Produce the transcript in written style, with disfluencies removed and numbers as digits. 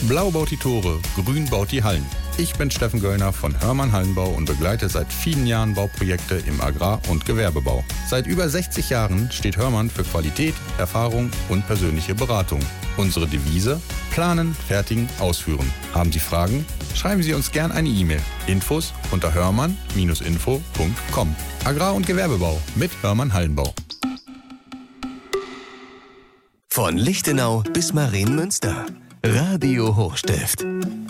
Blau baut die Tore, grün baut die Hallen. Ich bin Steffen Göllner von Hörmann Hallenbau und begleite seit vielen Jahren Bauprojekte im Agrar- und Gewerbebau. Seit über 60 Jahren steht Hörmann für Qualität, Erfahrung und persönliche Beratung. Unsere Devise: Planen, fertigen, ausführen. Haben Sie Fragen? Schreiben Sie uns gern eine E-Mail. Infos unter hörmann-info.com. Agrar- und Gewerbebau mit Hörmann Hallenbau. Von Lichtenau bis Marienmünster. Radio Hochstift.